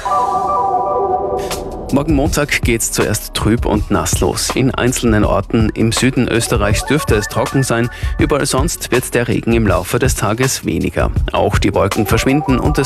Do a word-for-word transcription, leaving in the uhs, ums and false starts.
Morgen Montag geht's zuerst trüb und nass los. In einzelnen Orten im Süden Österreichs dürfte es trocken sein. Überall sonst wird der Regen im Laufe des Tages weniger. Auch die Wolken verschwinden und es